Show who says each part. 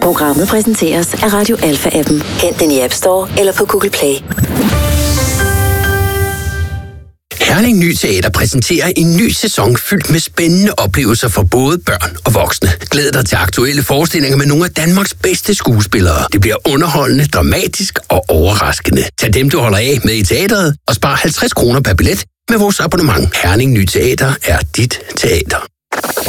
Speaker 1: Programmet præsenteres af Radio Alpha-appen. Hent den i App Store eller på Google Play.
Speaker 2: Herning Ny Teater præsenterer en ny sæson fyldt med spændende oplevelser for både børn og voksne. Glæd dig til aktuelle forestillinger med nogle af Danmarks bedste skuespillere. Det bliver underholdende, dramatisk og overraskende. Tag dem, du holder af med i teateret, og spar 50 kroner per billet med vores abonnement. Herning Ny Teater er dit teater.